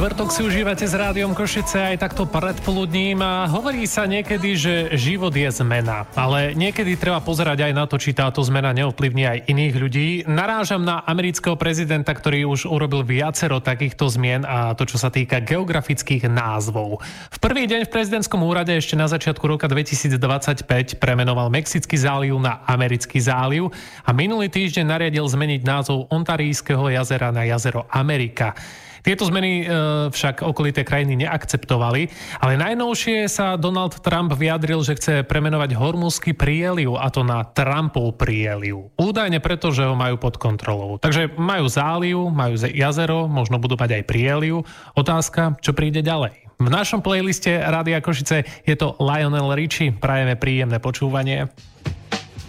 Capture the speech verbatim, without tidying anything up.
Štvrtok si užívate s Rádiom Košice aj takto predpoludním a hovorí sa niekedy, že život je zmena. Ale niekedy treba pozerať aj na to, či táto zmena neovplyvní aj iných ľudí. Narážam na amerického prezidenta, ktorý už urobil viacero takýchto zmien a to, čo sa týka geografických názvov. V prvý deň v prezidentskom úrade ešte na začiatku roka dvetisícdvadsaťpäť premenoval Mexický záliv na Americký záliv a minulý týždeň nariadil zmeniť názov Ontarijského jazera na jazero Amerika. Tieto zmeny e, však okolité krajiny neakceptovali, ale najnovšie sa Donald Trump vyjadril, že chce premenovať Hormuzský prieliv, a to na Trumpov prieliv. Údajne preto, že ho majú pod kontrolou. Takže majú záliv, majú jazero, možno budú mať aj prieliv. Otázka, čo príde ďalej. V našom playliste Rádia Košice je to Lionel Richie. Prajeme príjemné počúvanie.